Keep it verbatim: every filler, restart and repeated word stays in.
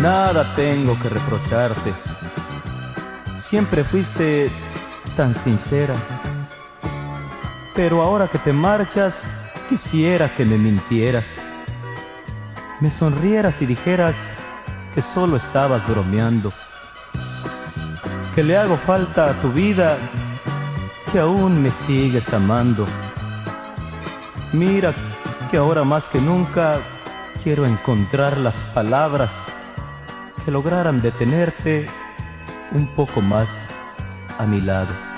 Nada tengo que reprocharte. Siempre fuiste tan sincera. Pero ahora que te marchas, quisiera que me mintieras. Me sonrieras y dijeras que solo estabas bromeando, que le hago falta a tu vida, que aún me sigues amando. Mira que ahora más que nunca quiero encontrar las palabras que lograran detenerte un poco más a mi lado.